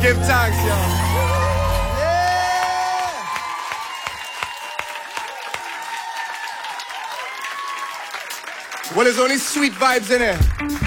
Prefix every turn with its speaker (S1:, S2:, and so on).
S1: Give thanks, yo. Well, there's only sweet vibes in it.